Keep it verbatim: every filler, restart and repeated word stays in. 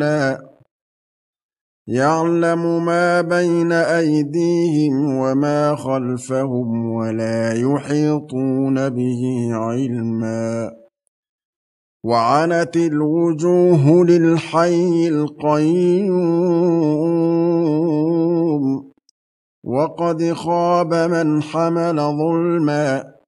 رَسُولًا يَعْلَمُ مَا بَيْنَ أَيْدِيهِمْ وَمَا خَلْفَهُمْ وَلَا يُحِيطُونَ بِهِ عِلْمًا وَعَنَتِ الْوُجُوهُ لِلْحَيِّ الْقَيُّومِ وَقَدْ خَابَ مَنْ حَمَلَ ظُلْمًا